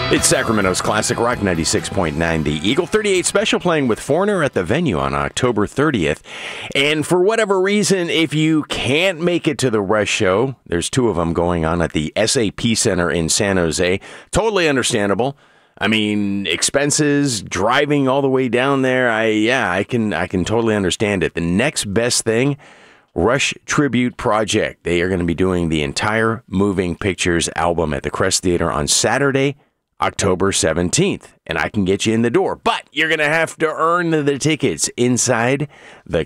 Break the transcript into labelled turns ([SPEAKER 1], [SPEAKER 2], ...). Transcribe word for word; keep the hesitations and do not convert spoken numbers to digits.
[SPEAKER 1] It's Sacramento's Classic Rock ninety-six point nine. The Eagle thirty-eight Special playing with Foreigner at the venue on October thirtieth. And for whatever reason, if you can't make it to the Rush show, there's two of them going on at the S A P Center in San Jose. Totally understandable. I mean, expenses, driving all the way down there. I yeah, I can I can totally understand it. The next best thing, Rush Tribute Project. They are going to be doing the entire Moving Pictures album at the Crest Theater on Saturday, October seventeenth, and I can get you in the door, but you're going to have to earn the tickets inside the